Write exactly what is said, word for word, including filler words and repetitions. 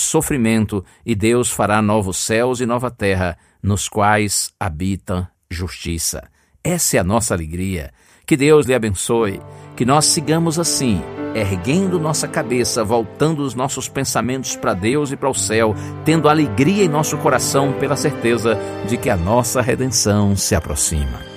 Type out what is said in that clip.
sofrimento, e Deus fará novos céus e nova terra, nos quais habita justiça. Essa é a nossa alegria. Que Deus lhe abençoe, que nós sigamos assim, erguendo nossa cabeça, voltando os nossos pensamentos para Deus e para o céu, tendo alegria em nosso coração pela certeza de que a nossa redenção se aproxima.